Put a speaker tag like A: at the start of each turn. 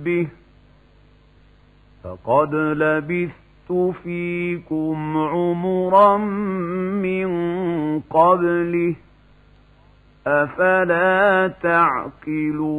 A: به فقد لبثت فيكم عمرا من قبله أفلا تعقلون